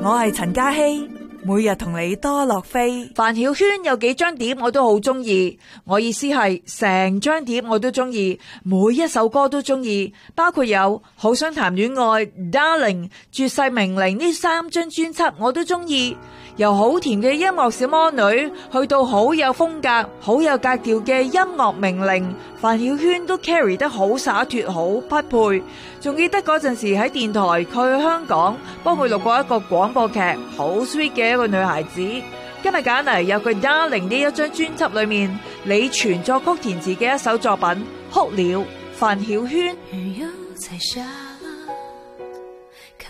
我係陳嘉希，每日同你多樂飛。 范曉萱有幾張碟我都好中意，我意思係成張碟我都中意，每一首歌都中意，包括有好想談戀愛、Darling、絕世名伶呢3張專輯我都中意。由好甜嘅音樂小魔女去到好有風格、好有格調嘅音樂名伶，范曉萱都 carry 得好灑脫、好匹配。仲記得嗰陣時喺電台，佢去香港幫佢錄過一個廣播劇，好 sweet 嘅一個女孩子。今日揀嚟有佢 Darling 呢一張專輯裏面，李全作曲填詞嘅一首作品《哭了》，范曉萱。 日又在下